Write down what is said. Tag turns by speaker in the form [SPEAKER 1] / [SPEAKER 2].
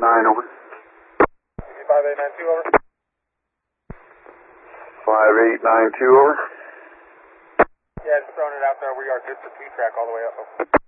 [SPEAKER 1] 5892, over.
[SPEAKER 2] 5892, over.
[SPEAKER 1] 5892, over.
[SPEAKER 2] Yeah, just throwing it out there. We are good for 2-track all the way up.